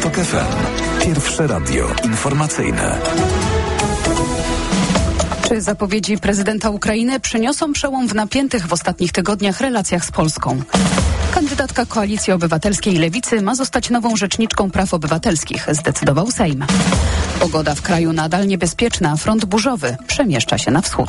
TOK FM. Pierwsze radio informacyjne. Czy zapowiedzi prezydenta Ukrainy przyniosą przełom w napiętych w ostatnich tygodniach relacjach z Polską? Kandydatka Koalicji Obywatelskiej Lewicy ma zostać nową rzeczniczką praw obywatelskich, zdecydował Sejm. Pogoda w kraju nadal niebezpieczna, front burzowy przemieszcza się na wschód.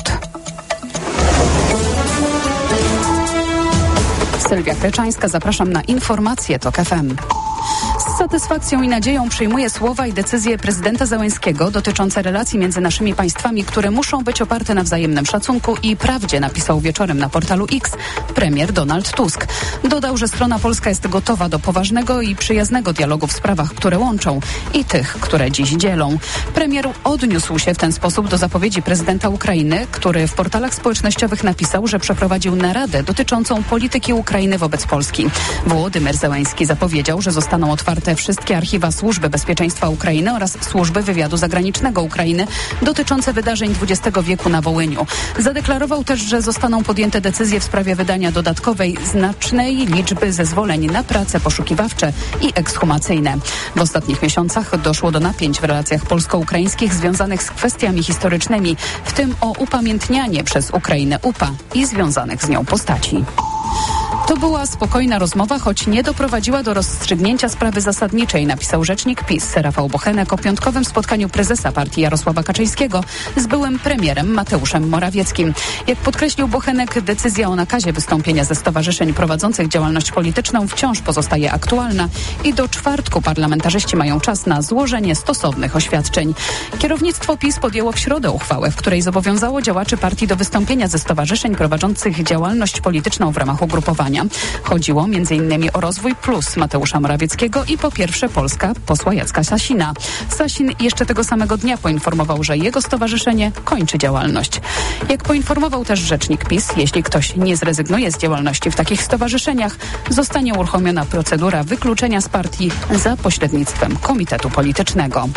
Sylwia Kleczańska, zapraszam na informacje TOK FM. Z satysfakcją i nadzieją przyjmuję słowa i decyzje prezydenta Zełenskiego dotyczące relacji między naszymi państwami, które muszą być oparte na wzajemnym szacunku i prawdzie, napisał wieczorem na portalu X premier Donald Tusk. Dodał, że strona polska jest gotowa do poważnego i przyjaznego dialogu w sprawach, które łączą i tych, które dziś dzielą. Premier odniósł się w ten sposób do zapowiedzi prezydenta Ukrainy, który w portalach społecznościowych napisał, że przeprowadził naradę dotyczącą polityki Ukrainy wobec Polski. Wołodymyr Zełenski zapowiedział, że zostaną otwarte wszystkie archiwa Służby Bezpieczeństwa Ukrainy oraz Służby Wywiadu Zagranicznego Ukrainy dotyczące wydarzeń XX wieku na Wołyniu. Zadeklarował też, że zostaną podjęte decyzje w sprawie wydania dodatkowej znacznej liczby zezwoleń na prace poszukiwawcze i ekshumacyjne. W ostatnich miesiącach doszło do napięć w relacjach polsko-ukraińskich związanych z kwestiami historycznymi, w tym o upamiętnianie przez Ukrainę UPA i związanych z nią postaci. To była spokojna rozmowa, choć nie doprowadziła do rozstrzygnięcia sprawy zasadniczej, napisał rzecznik PiS Rafał Bochenek o piątkowym spotkaniu prezesa partii Jarosława Kaczyńskiego z byłym premierem Mateuszem Morawieckim. Jak podkreślił Bochenek, decyzja o nakazie wystąpienia ze stowarzyszeń prowadzących działalność polityczną wciąż pozostaje aktualna i do czwartku parlamentarzyści mają czas na złożenie stosownych oświadczeń. Kierownictwo PiS podjęło w środę uchwałę, w której zobowiązało działaczy partii do wystąpienia ze stowarzyszeń prowadzących działalność polityczną w ramach ugrupowania. Chodziło m.in. o Rozwój Plus Mateusza Morawieckiego i Po Pierwsze Polska posła Jacka Sasina. Sasin jeszcze tego samego dnia poinformował, że jego stowarzyszenie kończy działalność. Jak poinformował też rzecznik PiS, jeśli ktoś nie zrezygnuje z działalności w takich stowarzyszeniach, zostanie uruchomiona procedura wykluczenia z partii za pośrednictwem komitetu politycznego.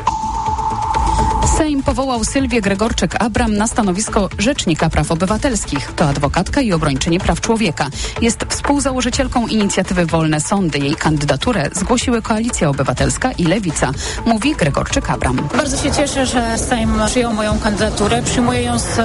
Sejm powołał Sylwię Gregorczyk-Abram na stanowisko Rzecznika Praw Obywatelskich. To adwokatka i obrończyni praw człowieka. Jest współzałożycielką inicjatywy Wolne Sądy. Jej kandydaturę zgłosiły Koalicja Obywatelska i Lewica, mówi Gregorczyk-Abram. Bardzo się cieszę, że Sejm przyjął moją kandydaturę. Przyjmuję ją z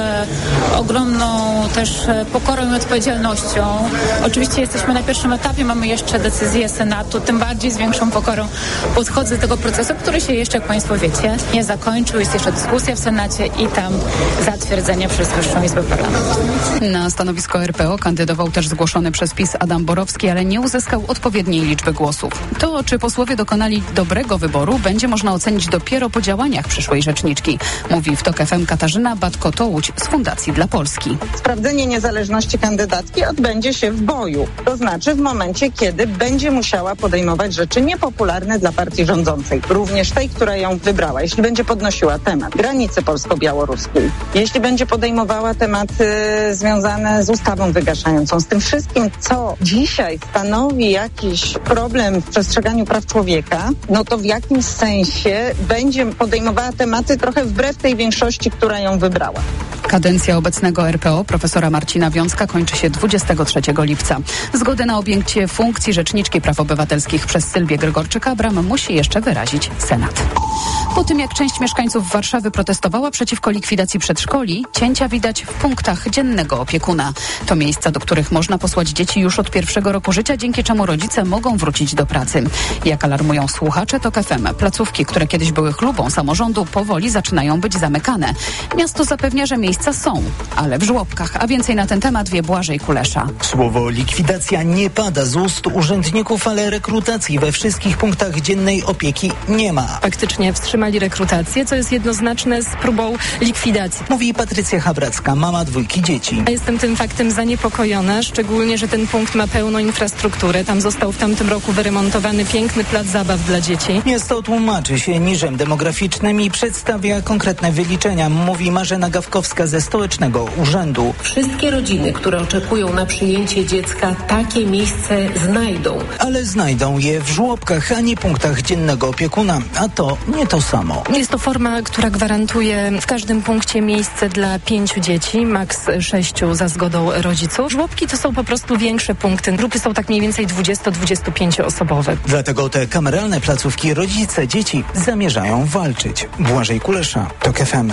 ogromną też pokorą i odpowiedzialnością. Oczywiście jesteśmy na pierwszym etapie, mamy jeszcze decyzję Senatu, tym bardziej z większą pokorą podchodzę do tego procesu, który się jeszcze, jak Państwo wiecie, nie zakończył. Jest jeszcze dyskusja w Senacie i tam zatwierdzenie przez Wyższą Izbę Parlamentu. Na stanowisko RPO kandydował też zgłoszony przez PiS Adam Borowski, ale nie uzyskał odpowiedniej liczby głosów. To, czy posłowie dokonali dobrego wyboru, będzie można ocenić dopiero po działaniach przyszłej rzeczniczki, mówi w TOK FM Katarzyna Batko-Tołuć z Fundacji dla Polski. Sprawdzenie niezależności kandydatki odbędzie się w boju. To znaczy w momencie, kiedy będzie musiała podejmować rzeczy niepopularne dla partii rządzącej. Również tej, która ją wybrała. Jeśli będzie podnosiła temat granicy polsko-białoruskiej, jeśli będzie podejmowała tematy związane z ustawą wygaszającą, z tym wszystkim, co dzisiaj stanowi jakiś problem w przestrzeganiu praw człowieka, no to w jakimś sensie będzie podejmowała tematy trochę wbrew tej większości, która ją wybrała. Kadencja obecnego RPO profesora Marcina Wiącka kończy się 23 lipca. Zgodę na objęcie funkcji Rzeczniczki Praw Obywatelskich przez Sylwię Gregorczyk-Abram musi jeszcze wyrazić Senat. Po tym, jak część mieszkańców Warszawy protestowała przeciwko likwidacji przedszkoli, cięcia widać w punktach dziennego opiekuna. To miejsca, do których można posłać dzieci już od pierwszego roku życia, dzięki czemu rodzice mogą wrócić do pracy. Jak alarmują słuchacze TOK FM, placówki, które kiedyś były chlubą samorządu, powoli zaczynają być zamykane. Miasto zapewnia, że miejsca są, ale w żłobkach. A więcej na ten temat wie Błażej Kulesza. Słowo likwidacja nie pada z ust urzędników, ale rekrutacji we wszystkich punktach dziennej opieki nie ma. Faktycznie wstrzymali rekrutację, co jest jednoznaczne z próbą likwidacji. Mówi Patrycja Habracka, mama 2 dzieci. Jestem tym faktem zaniepokojona, szczególnie, że ten punkt ma pełną infrastrukturę. Tam został w tamtym roku wyremontowany piękny plac zabaw dla dzieci. Miasto tłumaczy się niżem demograficznym i przedstawia konkretne wyliczenia, mówi Marzena Gawkowska z ze Stołecznego Urzędu. Wszystkie rodziny, które oczekują na przyjęcie dziecka, takie miejsce znajdą. Ale znajdą je w żłobkach, a nie punktach dziennego opiekuna, a to nie to samo. Jest to forma, która gwarantuje w każdym punkcie miejsce dla 5 dzieci, maks 6 za zgodą rodziców. Żłobki to są po prostu większe punkty. Grupy są tak mniej więcej 20-25 osobowe. Dlatego te kameralne placówki rodzice dzieci zamierzają walczyć. Błażej Kulesza, TOK FM.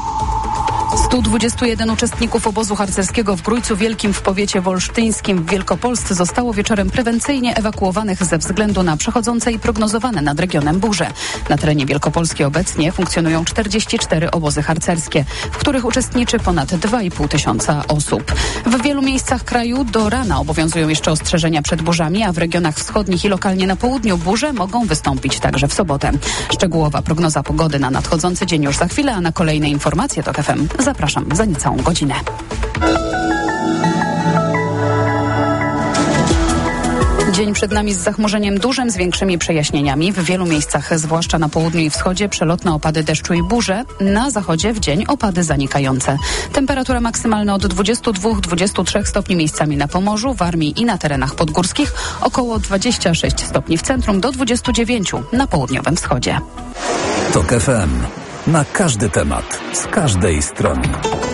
121 uczestników obozu harcerskiego w Grójcu Wielkim w powiecie wolsztyńskim w Wielkopolsce zostało wieczorem prewencyjnie ewakuowanych ze względu na przechodzące i prognozowane nad regionem burze. Na terenie Wielkopolski obecnie funkcjonują 44 obozy harcerskie, w których uczestniczy ponad 2,5 tysiąca osób. W wielu miejscach kraju do rana obowiązują jeszcze ostrzeżenia przed burzami, a w regionach wschodnich i lokalnie na południu burze mogą wystąpić także w sobotę. Szczegółowa prognoza pogody na nadchodzący dzień już za chwilę, a na kolejne informacje TOK FM zapraszam za niecałą godzinę. Dzień przed nami z zachmurzeniem dużym, z większymi przejaśnieniami. W wielu miejscach, zwłaszcza na południu i wschodzie, przelotne opady deszczu i burze. Na zachodzie w dzień opady zanikające. Temperatura maksymalna od 22-23 stopni miejscami na Pomorzu, Warmii i na terenach podgórskich. Około 26 stopni w centrum do 29 na południowym wschodzie. TOK FM. Na każdy temat, z każdej strony.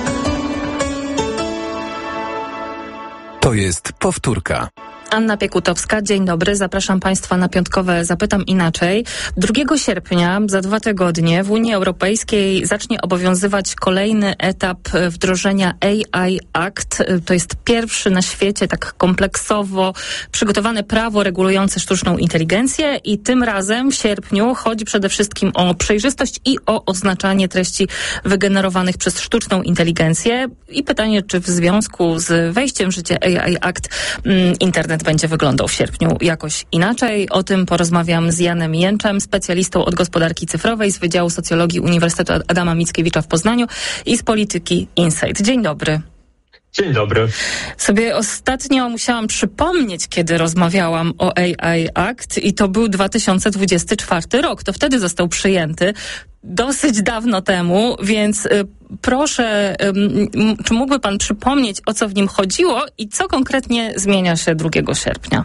To jest powtórka. Anna Piekutowska, dzień dobry. Zapraszam Państwa na piątkowe Zapytam Inaczej. 2 sierpnia, za 2 tygodnie, w Unii Europejskiej zacznie obowiązywać kolejny etap wdrożenia AI Act. To jest pierwszy na świecie tak kompleksowo przygotowane prawo regulujące sztuczną inteligencję i tym razem w sierpniu chodzi przede wszystkim o przejrzystość i o oznaczanie treści wygenerowanych przez sztuczną inteligencję. I pytanie, czy w związku z wejściem w życie AI Act internet będzie wyglądał w sierpniu jakoś inaczej. O tym porozmawiam z Janem Jęczem, specjalistą od gospodarki cyfrowej z Wydziału Socjologii Uniwersytetu Adama Mickiewicza w Poznaniu i z Polityki Insight. Dzień dobry. Dzień dobry. Sobie ostatnio musiałam przypomnieć, kiedy rozmawiałam o AI Act i to był 2024 rok. To wtedy został przyjęty. Dosyć dawno temu, więc proszę, czy mógłby Pan przypomnieć, o co w nim chodziło i co konkretnie zmienia się 2 sierpnia?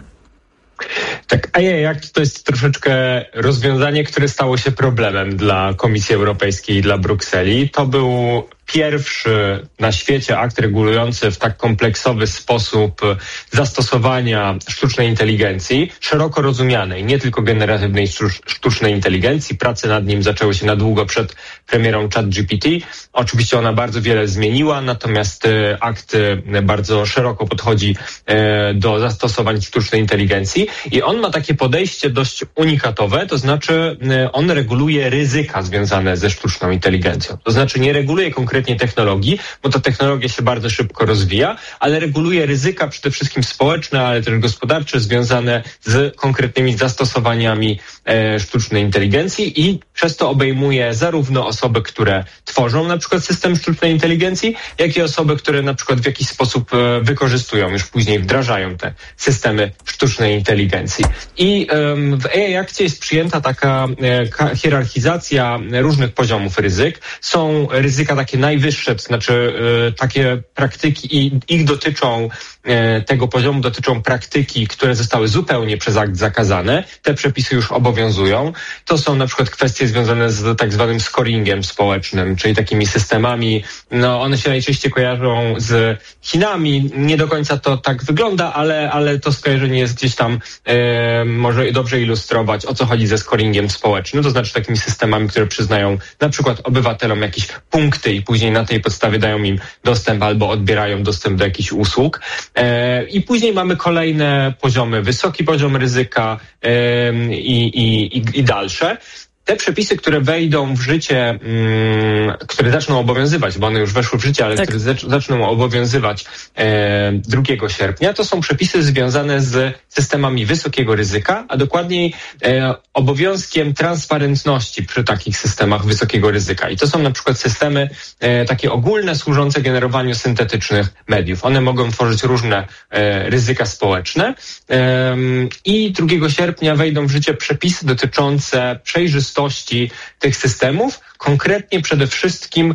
Tak, AI Act to jest troszeczkę rozwiązanie, które stało się problemem dla Komisji Europejskiej i dla Brukseli. To był pierwszy na świecie akt regulujący w tak kompleksowy sposób zastosowania sztucznej inteligencji, szeroko rozumianej, nie tylko generatywnej sztucznej inteligencji. Prace nad nim zaczęły się na długo przed premierą ChatGPT. Oczywiście ona bardzo wiele zmieniła, natomiast akt bardzo szeroko podchodzi do zastosowań sztucznej inteligencji i on ma takie podejście dość unikatowe, to znaczy on reguluje ryzyka związane ze sztuczną inteligencją. To znaczy nie reguluje konkretnie technologii, bo ta technologia się bardzo szybko rozwija, ale reguluje ryzyka przede wszystkim społeczne, ale też gospodarcze związane z konkretnymi zastosowaniami sztucznej inteligencji i przez to obejmuje zarówno osoby, które tworzą na przykład system sztucznej inteligencji, jak i osoby, które na przykład w jakiś sposób wykorzystują, już później wdrażają te systemy sztucznej inteligencji. I w AI Akcie jest przyjęta taka hierarchizacja różnych poziomów ryzyk. Są ryzyka takie najwyższe, to znaczy takie praktyki i ich dotyczą, tego poziomu dotyczą praktyki, które zostały zupełnie przez akt zakazane. Te przepisy już obowiązują. To są na przykład kwestie związane z tak zwanym scoringiem społecznym, czyli takimi systemami, one się najczęściej kojarzą z Chinami. Nie do końca to tak wygląda, ale to skojarzenie jest gdzieś tam, może dobrze ilustrować, o co chodzi ze scoringiem społecznym. To znaczy takimi systemami, które przyznają na przykład obywatelom jakieś punkty i później na tej podstawie dają im dostęp albo odbierają dostęp do jakichś usług. I później mamy kolejne poziomy, wysoki poziom ryzyka i dalsze. Te przepisy, które wejdą w życie, które zaczną obowiązywać, bo one już weszły w życie, ale które zaczną obowiązywać 2 sierpnia, to są przepisy związane z systemami wysokiego ryzyka, a dokładniej obowiązkiem transparentności przy takich systemach wysokiego ryzyka. I to są na przykład systemy takie ogólne, służące generowaniu syntetycznych mediów. One mogą tworzyć różne ryzyka społeczne i 2 sierpnia wejdą w życie przepisy dotyczące przejrzystości tych systemów, konkretnie przede wszystkim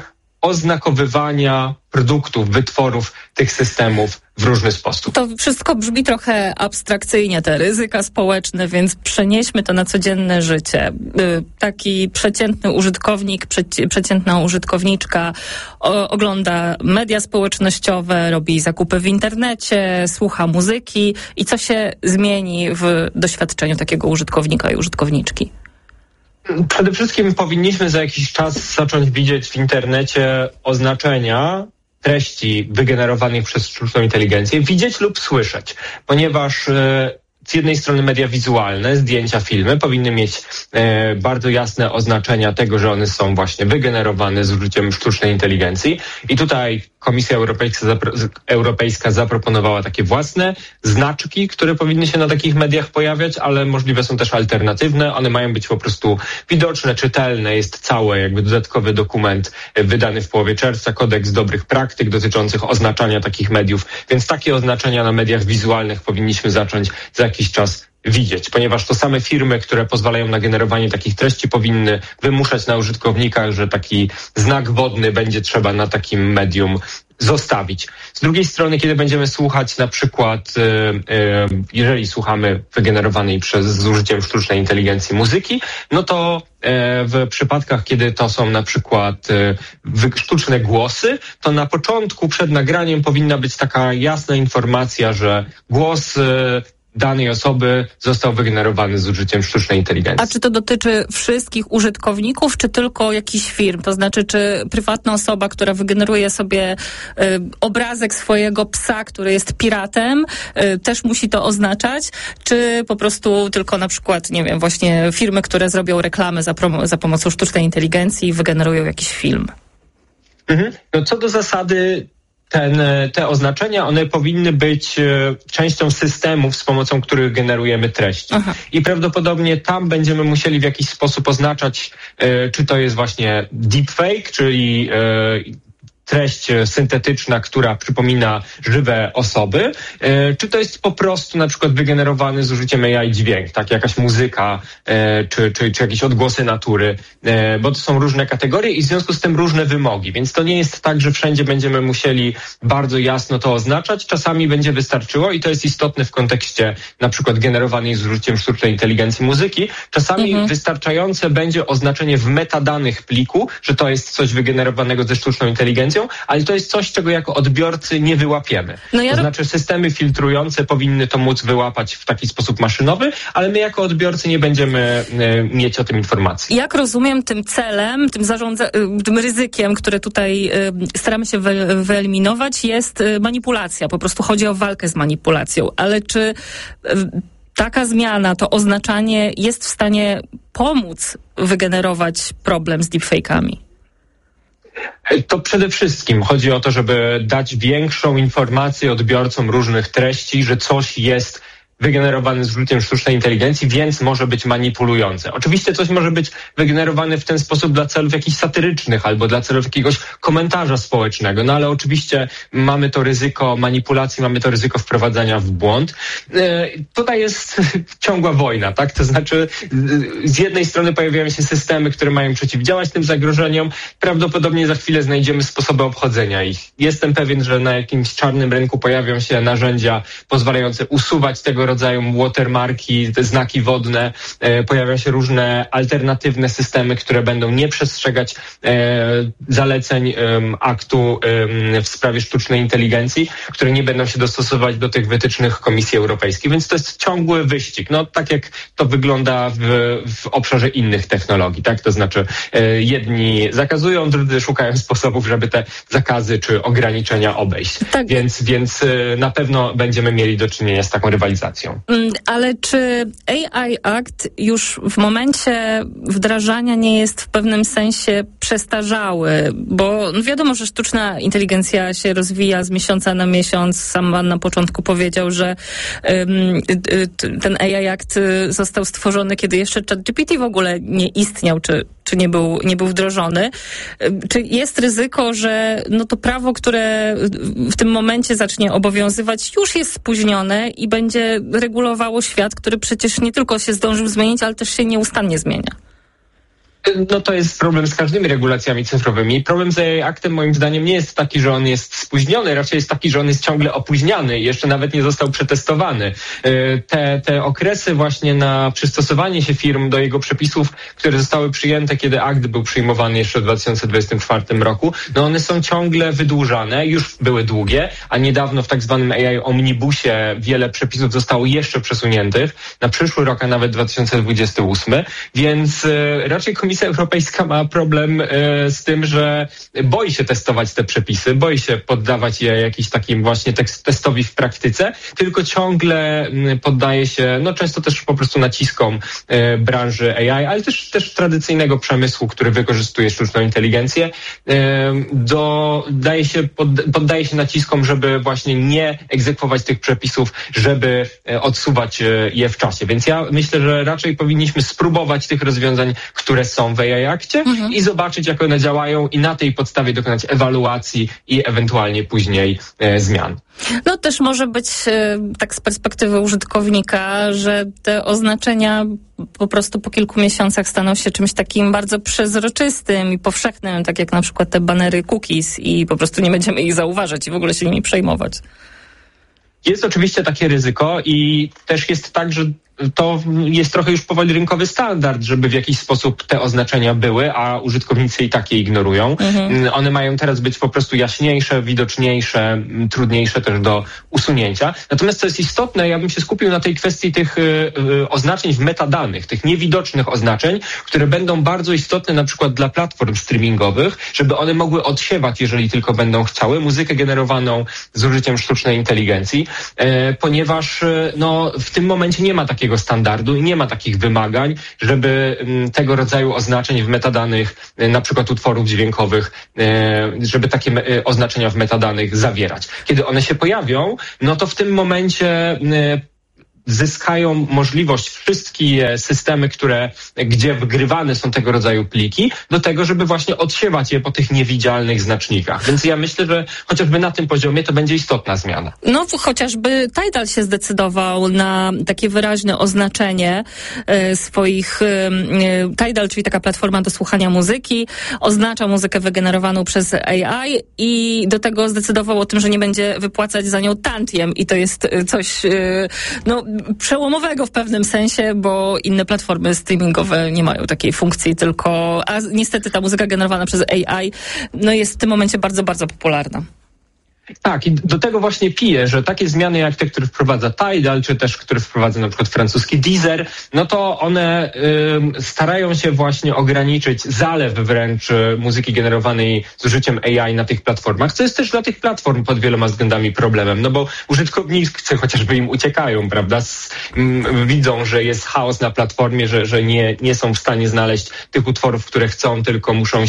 oznakowywania produktów, wytworów tych systemów w różny sposób. To wszystko brzmi trochę abstrakcyjnie, te ryzyka społeczne, więc przenieśmy to na codzienne życie. Taki przeciętny użytkownik, przeciętna użytkowniczka ogląda media społecznościowe, robi zakupy w internecie, słucha muzyki i co się zmieni w doświadczeniu takiego użytkownika i użytkowniczki? Przede wszystkim powinniśmy za jakiś czas zacząć widzieć w internecie oznaczenia treści wygenerowanych przez sztuczną inteligencję, widzieć lub słyszeć, ponieważ z jednej strony media wizualne, zdjęcia, filmy powinny mieć bardzo jasne oznaczenia tego, że one są właśnie wygenerowane z użyciem sztucznej inteligencji i tutaj Komisja Europejska zaproponowała takie własne znaczki, które powinny się na takich mediach pojawiać, ale możliwe są też alternatywne. One mają być po prostu widoczne, czytelne. Jest cały jakby dodatkowy dokument wydany w połowie czerwca, kodeks dobrych praktyk dotyczących oznaczania takich mediów, więc takie oznaczenia na mediach wizualnych powinniśmy zacząć za jakiś czas widzieć, ponieważ to same firmy, które pozwalają na generowanie takich treści, powinny wymuszać na użytkownikach, że taki znak wodny będzie trzeba na takim medium zostawić. Z drugiej strony, kiedy będziemy słuchać na przykład, jeżeli słuchamy wygenerowanej z użyciem sztucznej inteligencji muzyki, no to w przypadkach, kiedy to są na przykład sztuczne głosy, to na początku przed nagraniem powinna być taka jasna informacja, że głos danej osoby został wygenerowany z użyciem sztucznej inteligencji. A czy to dotyczy wszystkich użytkowników, czy tylko jakichś firm? To znaczy, czy prywatna osoba, która wygeneruje sobie obrazek swojego psa, który jest piratem, też musi to oznaczać? Czy po prostu tylko na przykład, nie wiem, właśnie firmy, które zrobią reklamę za pomocą sztucznej inteligencji i wygenerują jakiś film? No co do zasady, te oznaczenia, one powinny być częścią systemów, z pomocą których generujemy treści. Aha. I prawdopodobnie tam będziemy musieli w jakiś sposób oznaczać, czy to jest właśnie deepfake, czyli treść syntetyczna, która przypomina żywe osoby, czy to jest po prostu na przykład wygenerowany z użyciem AI dźwięk, tak, jakaś muzyka, czy jakieś odgłosy natury, bo to są różne kategorie i w związku z tym różne wymogi, więc to nie jest tak, że wszędzie będziemy musieli bardzo jasno to oznaczać, czasami będzie wystarczyło i to jest istotne w kontekście na przykład generowanej z użyciem sztucznej inteligencji muzyki, czasami wystarczające będzie oznaczenie w metadanych pliku, że to jest coś wygenerowanego ze sztuczną inteligencją, ale to jest coś, czego jako odbiorcy nie wyłapiemy. To znaczy systemy filtrujące powinny to móc wyłapać w taki sposób maszynowy, ale my jako odbiorcy nie będziemy mieć o tym informacji. Jak rozumiem, tym celem, tym ryzykiem, które tutaj staramy się wyeliminować, jest manipulacja. Po prostu chodzi o walkę z manipulacją. Ale czy taka zmiana, to oznaczanie jest w stanie pomóc wygenerować problem z deepfake'ami? To przede wszystkim chodzi o to, żeby dać większą informację odbiorcom różnych treści, że coś jest wygenerowane z użyciem sztucznej inteligencji, więc może być manipulujące. Oczywiście coś może być wygenerowane w ten sposób dla celów jakichś satyrycznych albo dla celów jakiegoś komentarza społecznego, no ale oczywiście mamy to ryzyko manipulacji, mamy to ryzyko wprowadzania w błąd. Tutaj jest ciągła wojna, tak? To znaczy z jednej strony pojawiają się systemy, które mają przeciwdziałać tym zagrożeniom. Prawdopodobnie za chwilę znajdziemy sposoby obchodzenia ich. Jestem pewien, że na jakimś czarnym rynku pojawią się narzędzia pozwalające usuwać tego rodzaju watermarki, te znaki wodne, pojawiają się różne alternatywne systemy, które będą nie przestrzegać zaleceń aktu w sprawie sztucznej inteligencji, które nie będą się dostosować do tych wytycznych Komisji Europejskiej, więc to jest ciągły wyścig. No tak jak to wygląda w obszarze innych technologii, tak? To znaczy jedni zakazują, drudzy szukają sposobów, żeby te zakazy czy ograniczenia obejść. Tak. Więc na pewno będziemy mieli do czynienia z taką rywalizacją. Ale czy AI Act już w momencie wdrażania nie jest w pewnym sensie przestarzały? Bo wiadomo, że sztuczna inteligencja się rozwija z miesiąca na miesiąc. Sam pan na początku powiedział, że ten AI Act został stworzony, kiedy jeszcze ChatGPT w ogóle nie istniał, czy nie był wdrożony. Czy jest ryzyko, że to prawo, które w tym momencie zacznie obowiązywać, już jest spóźnione i będzie regulowało świat, który przecież nie tylko się zdążył zmienić, ale też się nieustannie zmienia? No to jest problem z każdymi regulacjami cyfrowymi. Problem z AI Actem moim zdaniem nie jest taki, że on jest spóźniony, raczej jest taki, że on jest ciągle opóźniany i jeszcze nawet nie został przetestowany. Te okresy właśnie na przystosowanie się firm do jego przepisów, które zostały przyjęte, kiedy akt był przyjmowany jeszcze w 2024 roku, no one są ciągle wydłużane, już były długie, a niedawno w tak zwanym AI Omnibusie wiele przepisów zostało jeszcze przesuniętych na przyszły rok, a nawet 2028, więc raczej Komisja Europejska ma problem z tym, że boi się testować te przepisy, boi się poddawać je jakiś takim właśnie testowi w praktyce, tylko ciągle poddaje się, no często też po prostu naciskom branży AI, ale też tradycyjnego przemysłu, który wykorzystuje sztuczną inteligencję, poddaje się naciskom, żeby właśnie nie egzekwować tych przepisów, żeby odsuwać je w czasie. Więc ja myślę, że raczej powinniśmy spróbować tych rozwiązań, które są w AI Akcie i zobaczyć, jak one działają i na tej podstawie dokonać ewaluacji i ewentualnie później zmian. No też może być tak z perspektywy użytkownika, że te oznaczenia po prostu po kilku miesiącach staną się czymś takim bardzo przezroczystym i powszechnym, tak jak na przykład te banery cookies i po prostu nie będziemy ich zauważać i w ogóle się nimi przejmować. Jest oczywiście takie ryzyko i też jest tak, że to jest trochę już powoli rynkowy standard, żeby w jakiś sposób te oznaczenia były, a użytkownicy i tak je ignorują. One mają teraz być po prostu jaśniejsze, widoczniejsze, trudniejsze też do usunięcia. Natomiast co jest istotne, ja bym się skupił na tej kwestii tych oznaczeń w metadanych, tych niewidocznych oznaczeń, które będą bardzo istotne na przykład dla platform streamingowych, żeby one mogły odsiewać, jeżeli tylko będą chciały, muzykę generowaną z użyciem sztucznej inteligencji, ponieważ w tym momencie nie ma takiego standardu i nie ma takich wymagań, żeby tego rodzaju oznaczeń w metadanych, na przykład utworów dźwiękowych, żeby takie oznaczenia w metadanych zawierać. Kiedy one się pojawią, no to w tym momencie zyskają możliwość wszystkie systemy, gdzie wgrywane są tego rodzaju pliki, do tego, żeby właśnie odsiewać je po tych niewidzialnych znacznikach. Więc ja myślę, że chociażby na tym poziomie to będzie istotna zmiana. No chociażby Tidal się zdecydował na takie wyraźne oznaczenie swoich... Tidal, czyli taka platforma do słuchania muzyki, oznacza muzykę wygenerowaną przez AI i do tego zdecydował o tym, że nie będzie wypłacać za nią tantiem i to jest coś przełomowego w pewnym sensie, bo inne platformy streamingowe nie mają takiej funkcji, a niestety ta muzyka generowana przez AI jest w tym momencie bardzo, bardzo popularna. Tak, i do tego właśnie piję, że takie zmiany jak te, które wprowadza Tidal, czy też które wprowadza na przykład francuski Deezer, no to one starają się właśnie ograniczyć zalew wręcz muzyki generowanej z użyciem AI na tych platformach, co jest też dla tych platform pod wieloma względami problemem, no bo użytkownicy chociażby im uciekają, prawda, widzą, że jest chaos na platformie, że nie są w stanie znaleźć tych utworów, które chcą, tylko muszą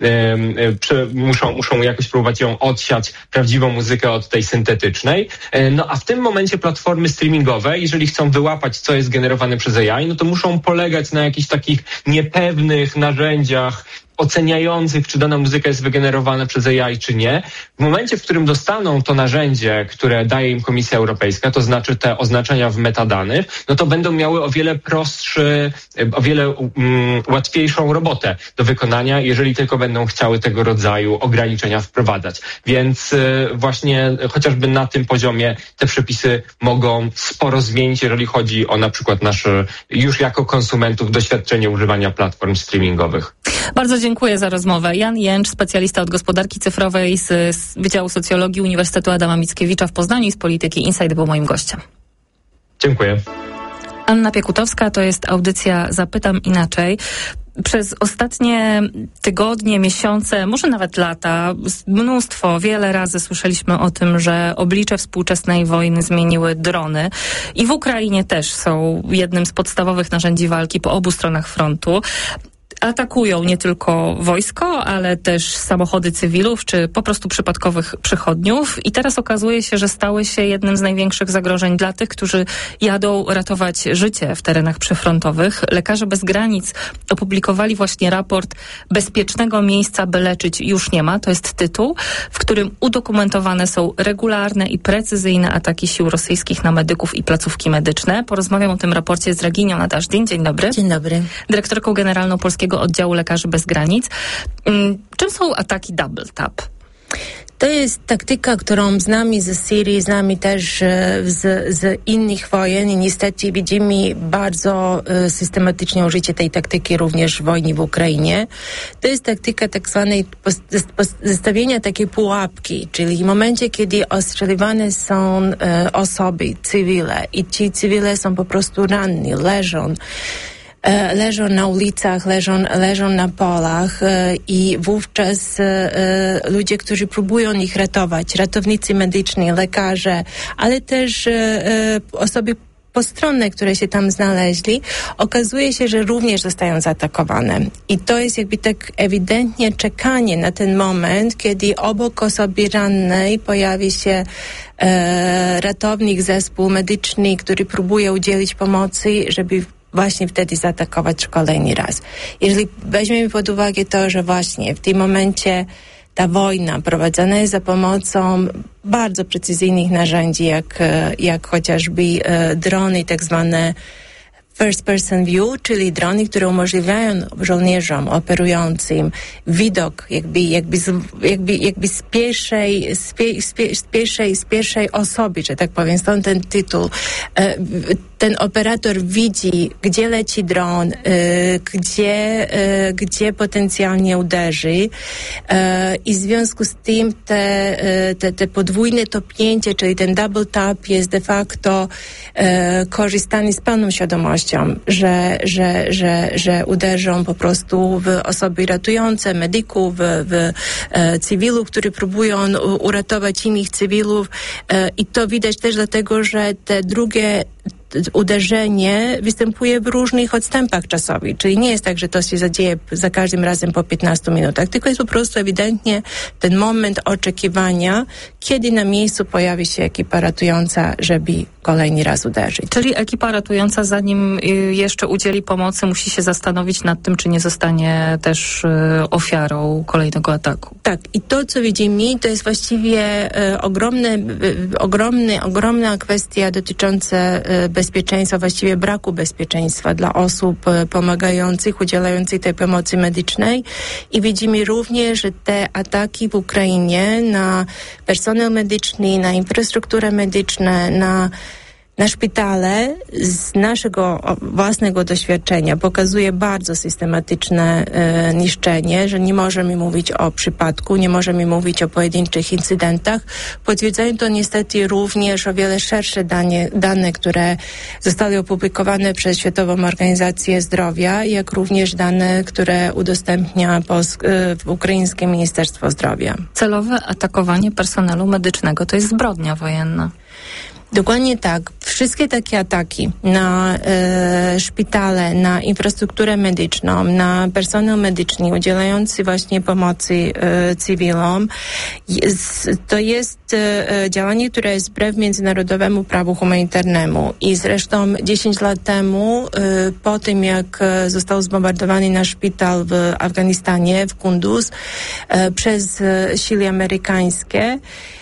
jakoś próbować ją odsiać, prawdziwą muzykę od tej syntetycznej. No a w tym momencie platformy streamingowe, jeżeli chcą wyłapać, co jest generowane przez AI, no to muszą polegać na jakichś takich niepewnych narzędziach oceniających, czy dana muzyka jest wygenerowana przez AI, czy nie. W momencie, w którym dostaną to narzędzie, które daje im Komisja Europejska, to znaczy te oznaczenia w metadanych, no to będą miały o wiele łatwiejszą robotę do wykonania, jeżeli tylko będą chciały tego rodzaju ograniczenia wprowadzać. Więc właśnie chociażby na tym poziomie te przepisy mogą sporo zmienić, jeżeli chodzi o na przykład nasze już jako konsumentów doświadczenie używania platform streamingowych. Bardzo dziękuję za rozmowę. Jan Jęcz, specjalista od gospodarki cyfrowej z Wydziału Socjologii Uniwersytetu Adama Mickiewicza w Poznaniu i z Polityki Insight był moim gościem. Dziękuję. Anna Piekutowska, to jest audycja Zapytam Inaczej. Przez ostatnie tygodnie, miesiące, może nawet lata, wiele razy słyszeliśmy o tym, że oblicze współczesnej wojny zmieniły drony i w Ukrainie też są jednym z podstawowych narzędzi walki po obu stronach frontu. Atakują nie tylko wojsko, ale też samochody cywilów, czy po prostu przypadkowych przechodniów. I teraz okazuje się, że stały się jednym z największych zagrożeń dla tych, którzy jadą ratować życie w terenach przyfrontowych. Lekarze Bez Granic opublikowali właśnie raport Bezpiecznego miejsca, by leczyć już nie ma. To jest tytuł, w którym udokumentowane są regularne i precyzyjne ataki sił rosyjskich na medyków i placówki medyczne. Porozmawiam o tym raporcie z Reginią Nadażdin. Dzień dobry. Dzień dobry. Dyrektorką generalną Polskiego Polskiego Oddziału Lekarzy Bez Granic. Czym są ataki double tap? To jest taktyka, którą znamy ze Syrii, znamy też z innych wojen i niestety widzimy bardzo systematycznie użycie tej taktyki również w wojnie w Ukrainie. To jest taktyka tak zwanej zestawienia takiej pułapki, czyli w momencie, kiedy ostrzeliwane są osoby, cywile i ci cywile są po prostu ranni, leżą na ulicach, leżą na polach i wówczas ludzie, którzy próbują ich ratować, ratownicy medyczni, lekarze, ale też osoby postronne, które się tam znaleźli, okazuje się, że również zostają zaatakowane. I to jest jakby tak ewidentnie czekanie na ten moment, kiedy obok osoby rannej pojawi się ratownik, zespół medyczny, który próbuje udzielić pomocy, żeby właśnie wtedy zaatakować kolejny raz. Jeżeli weźmiemy pod uwagę to, że właśnie w tym momencie ta wojna prowadzona jest za pomocą bardzo precyzyjnych narzędzi, jak chociażby drony, tak zwane first person view, czyli drony, które umożliwiają żołnierzom operującym widok jakby z pierwszej osoby, że tak powiem, stąd ten tytuł. Ten operator widzi, gdzie leci dron, gdzie potencjalnie uderzy i w związku z tym te podwójne topnięcie, czyli ten double tap jest de facto korzystanie z pełną świadomością, że uderzą po prostu w osoby ratujące, medyków, w cywilów, którzy próbują uratować innych cywilów i to widać też dlatego, że te drugie uderzenie występuje w różnych odstępach czasowych, czyli nie jest tak, że to się zadzieje za każdym razem po 15 minutach, tylko jest po prostu ewidentnie ten moment oczekiwania, kiedy na miejscu pojawi się ekipa ratująca, żeby kolejny raz uderzyć. Czyli ekipa ratująca, zanim jeszcze udzieli pomocy, musi się zastanowić nad tym, czy nie zostanie też ofiarą kolejnego ataku. Tak, i to, co widzimy, to jest właściwie ogromna kwestia dotycząca bezpieczeństwa, właściwie braku bezpieczeństwa dla osób pomagających, udzielających tej pomocy medycznej i widzimy również, że te ataki w Ukrainie na personel medyczny, na infrastrukturę medyczną, na szpitale z naszego własnego doświadczenia pokazuje bardzo systematyczne niszczenie, że nie możemy mówić o przypadku, nie możemy mówić o pojedynczych incydentach. Potwierdzają to niestety również o wiele szersze dane, które zostały opublikowane przez Światową Organizację Zdrowia, jak również dane, które udostępnia ukraińskie Ministerstwo Zdrowia. Celowe atakowanie personelu medycznego to jest zbrodnia wojenna. Dokładnie tak. Wszystkie takie ataki na szpitale, na infrastrukturę medyczną, na personel medyczny udzielający właśnie pomocy cywilom, to jest działanie, które jest wbrew międzynarodowemu prawu humanitarnemu. I zresztą 10 lat temu, po tym jak został zbombardowany nasz szpital w Afganistanie, w Kunduz, przez siły amerykańskie,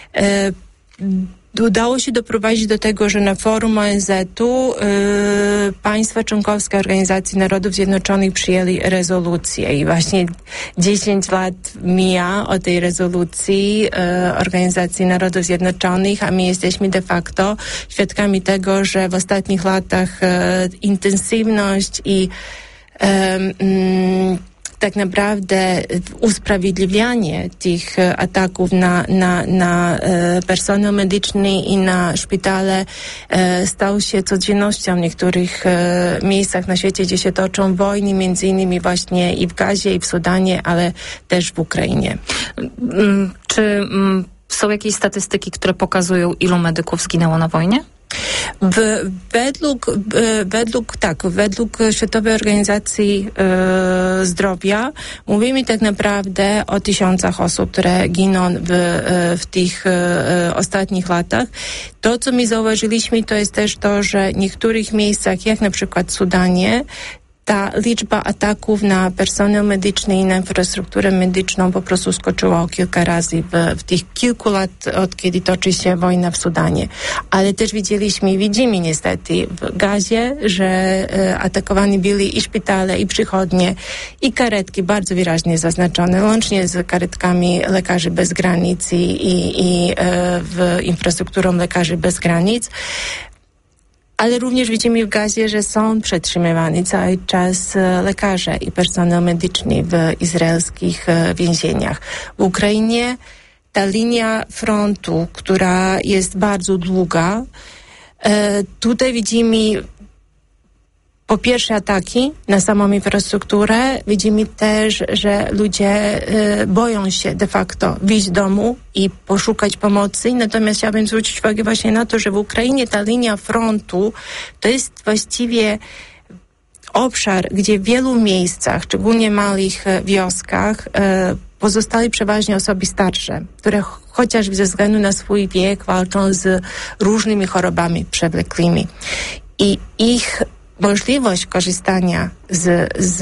udało się doprowadzić do tego, że na forum ONZ-u państwa członkowskie Organizacji Narodów Zjednoczonych przyjęli rezolucję i właśnie 10 lat mija od tej rezolucji Organizacji Narodów Zjednoczonych, a my jesteśmy de facto świadkami tego, że w ostatnich latach intensywność i tak naprawdę usprawiedliwianie tych ataków na personel medyczny i na szpitale stał się codziennością w niektórych miejscach na świecie, gdzie się toczą wojny, między innymi właśnie i w Gazie, i w Sudanie, ale też w Ukrainie. Czy są jakieś statystyki, które pokazują, ilu medyków zginęło na wojnie? Według Światowej Organizacji Zdrowia mówimy tak naprawdę o 1000 osób, które giną w tych ostatnich latach. To, co my zauważyliśmy, to jest też to, że w niektórych miejscach, jak na przykład w Sudanie, ta liczba ataków na personel medyczny i na infrastrukturę medyczną po prostu skoczyła o kilka razy w tych kilku lat, od kiedy toczy się wojna w Sudanie. Ale też widzimy niestety w Gazie, że atakowani byli i szpitale, i przychodnie, i karetki bardzo wyraźnie zaznaczone, łącznie z karetkami Lekarzy Bez Granic i infrastrukturą Lekarzy Bez Granic. Ale również widzimy w Gazie, że są przetrzymywani cały czas lekarze i personel medyczny w izraelskich więzieniach. W Ukrainie ta linia frontu, która jest bardzo długa, tutaj widzimy po pierwsze ataki na samą infrastrukturę. Widzimy też, że ludzie boją się de facto wyjść z domu i poszukać pomocy. Natomiast chciałabym zwrócić uwagę właśnie na to, że w Ukrainie ta linia frontu to jest właściwie obszar, gdzie w wielu miejscach, szczególnie małych wioskach, pozostali przeważnie osoby starsze, które chociażby ze względu na swój wiek walczą z różnymi chorobami przewlekłymi. I ich możliwość korzystania z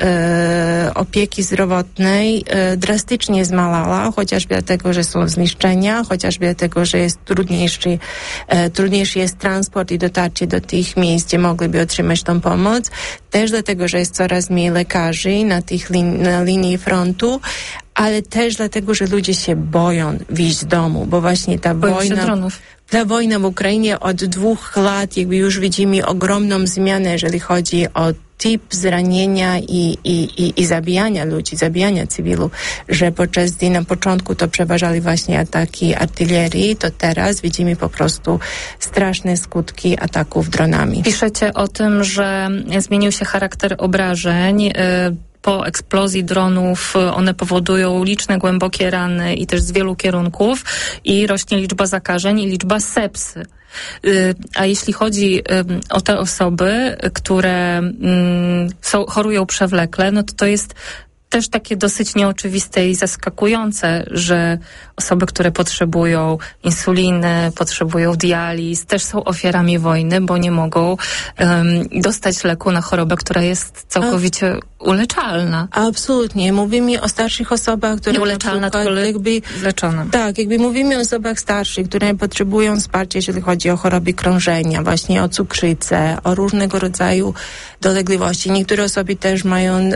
opieki zdrowotnej drastycznie zmalała, chociażby dlatego, że są zniszczenia, chociażby dlatego, że jest trudniejszy jest transport i dotarcie do tych miejsc, gdzie mogliby otrzymać tą pomoc. Też dlatego, że jest coraz mniej lekarzy na linii frontu, ale też dlatego, że ludzie się boją wyjść z domu, bo właśnie ta wojna w Ukrainie od 2 lat jakby już widzimy ogromną zmianę, jeżeli chodzi o typ zranienia i zabijania ludzi, zabijania cywilu, że podczas gdy na początku to przeważali właśnie ataki artylerii, to teraz widzimy po prostu straszne skutki ataków dronami. Piszecie o tym, że zmienił się charakter obrażeń. Po eksplozji dronów one powodują liczne głębokie rany i też z wielu kierunków i rośnie liczba zakażeń i liczba sepsy. A jeśli chodzi o te osoby, które chorują przewlekle, no to jest też takie dosyć nieoczywiste i zaskakujące, że osoby, które potrzebują insuliny, potrzebują dializ, też są ofiarami wojny, bo nie mogą dostać leku na chorobę, która jest całkowicie uleczalna. Absolutnie. Mówimy o starszych osobach, które... Nieuleczalna, tylko leczona. Tak, jakby mówimy o osobach starszych, które potrzebują wsparcia, jeżeli chodzi o choroby krążenia, właśnie o cukrzycę, o różnego rodzaju dolegliwości. Niektóre osoby też mają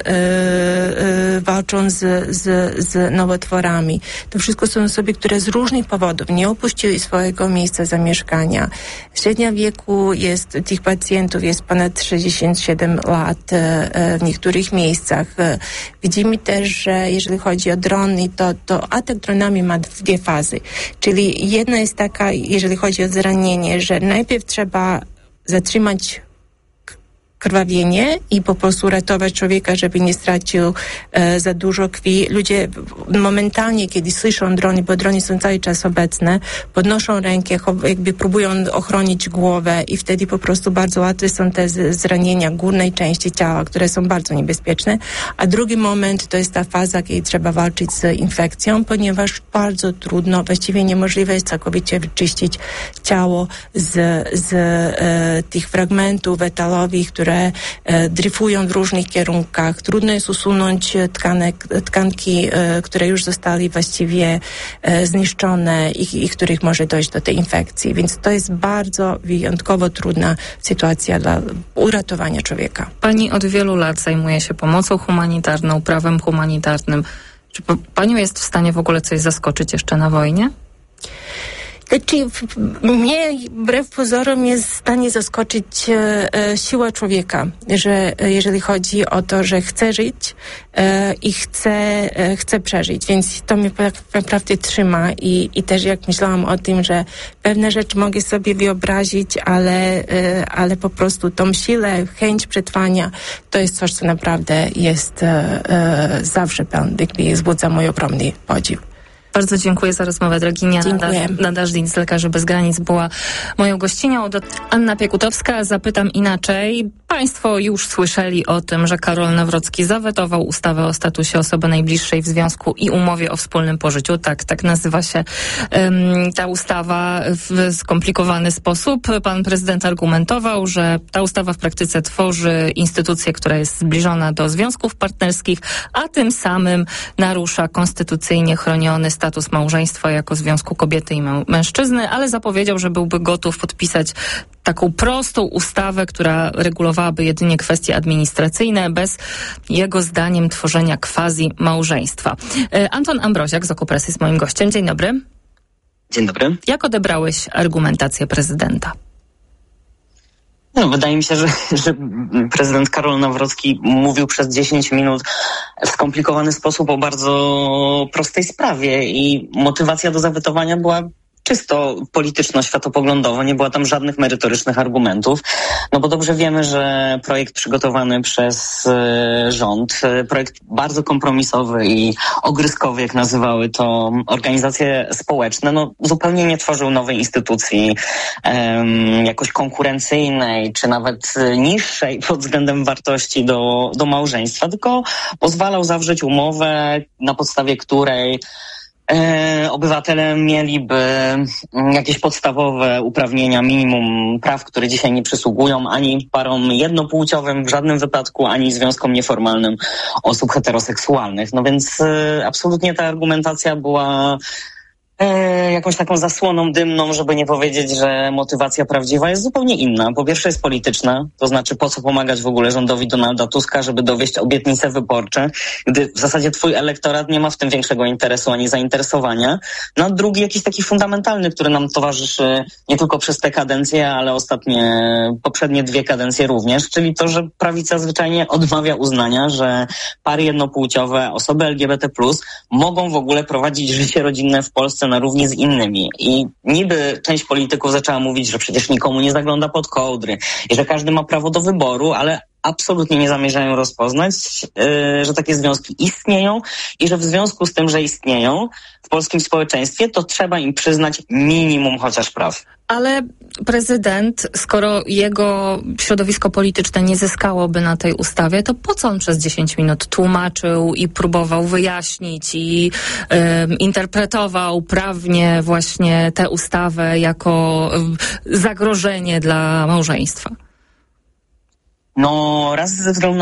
walczą z nowotworami. To wszystko są osoby, które z różnych powodów nie opuściły swojego miejsca zamieszkania. Średnia wieku tych pacjentów jest ponad 67 lat w niektórych miejscach. Widzimy też, że jeżeli chodzi o drony, to atak dronami ma 2 fazy. Czyli jedna jest taka, jeżeli chodzi o zranienie, że najpierw trzeba zatrzymać krwawienie i po prostu ratować człowieka, żeby nie stracił za dużo krwi. Ludzie momentalnie, kiedy słyszą drony, bo drony są cały czas obecne, podnoszą rękę, jakby próbują ochronić głowę i wtedy po prostu bardzo łatwe są te zranienia górnej części ciała, które są bardzo niebezpieczne. A drugi moment to jest ta faza, kiedy trzeba walczyć z infekcją, ponieważ bardzo trudno, właściwie niemożliwe jest całkowicie wyczyścić ciało z tych fragmentów metalowych, które dryfują w różnych kierunkach. Trudno jest usunąć tkanki, które już zostały właściwie zniszczone i których może dojść do tej infekcji. Więc to jest bardzo wyjątkowo trudna sytuacja dla uratowania człowieka. Pani od wielu lat zajmuje się pomocą humanitarną, prawem humanitarnym. Czy panią jest w stanie w ogóle coś zaskoczyć jeszcze na wojnie? Mnie wbrew pozorom jest w stanie zaskoczyć siła człowieka, że jeżeli chodzi o to, że chce żyć i chce przeżyć, więc to mnie naprawdę trzyma i też jak myślałam o tym, że pewne rzeczy mogę sobie wyobrazić, ale po prostu tą siłę, chęć przetrwania, to jest coś, co naprawdę jest zawsze jakby wzbudza mój ogromny podziw. Bardzo dziękuję za rozmowę. Droginia Nadażdin z Lekarzy Bez Granic była moją gościnią. Anna Piekutowska. Zapytam inaczej. Państwo już słyszeli o tym, że Karol Nawrocki zawetował ustawę o statusie osoby najbliższej w związku i umowie o wspólnym pożyciu. Tak nazywa się ta ustawa w skomplikowany sposób. Pan prezydent argumentował, że ta ustawa w praktyce tworzy instytucję, która jest zbliżona do związków partnerskich, a tym samym narusza konstytucyjnie chroniony status małżeństwa jako związku kobiety i mężczyzny, ale zapowiedział, że byłby gotów podpisać taką prostą ustawę, która regulowałaby jedynie kwestie administracyjne, bez jego zdaniem tworzenia quasi-małżeństwa. Anton Ambroziak z Okopres jest moim gościem. Dzień dobry. Dzień dobry. Jak odebrałeś argumentację prezydenta? Wydaje mi się, że prezydent Karol Nawrocki mówił przez 10 minut w skomplikowany sposób o bardzo prostej sprawie i motywacja do zawetowania była czysto polityczno-światopoglądowo, nie było tam żadnych merytorycznych argumentów, bo dobrze wiemy, że projekt przygotowany przez rząd, projekt bardzo kompromisowy i ogryskowy, jak nazywały to organizacje społeczne, zupełnie nie tworzył nowej instytucji jakoś konkurencyjnej, czy nawet niższej pod względem wartości do małżeństwa, tylko pozwalał zawrzeć umowę, na podstawie której obywatele mieliby jakieś podstawowe uprawnienia, minimum praw, które dzisiaj nie przysługują ani parom jednopłciowym w żadnym wypadku, ani związkom nieformalnym osób heteroseksualnych. Więc absolutnie ta argumentacja była jakąś taką zasłoną dymną, żeby nie powiedzieć, że motywacja prawdziwa jest zupełnie inna. Po pierwsze jest polityczna, to znaczy po co pomagać w ogóle rządowi Donalda Tuska, żeby dowieść obietnice wyborcze, gdy w zasadzie twój elektorat nie ma w tym większego interesu ani zainteresowania. Drugi jakiś taki fundamentalny, który nam towarzyszy nie tylko przez tę kadencję, ale poprzednie 2 kadencje również, czyli to, że prawica zwyczajnie odmawia uznania, że pary jednopłciowe, osoby LGBT+, mogą w ogóle prowadzić życie rodzinne w Polsce na równi z innymi. I niby część polityków zaczęła mówić, że przecież nikomu nie zagląda pod kołdry i że każdy ma prawo do wyboru, ale absolutnie nie zamierzają rozpoznać, że takie związki istnieją i że w związku z tym, że istnieją w polskim społeczeństwie, to trzeba im przyznać minimum chociaż praw. Ale prezydent, skoro jego środowisko polityczne nie zyskałoby na tej ustawie, to po co on przez 10 minut tłumaczył i próbował wyjaśnić i interpretował prawnie właśnie tę ustawę jako zagrożenie dla małżeństwa? Raz ze względu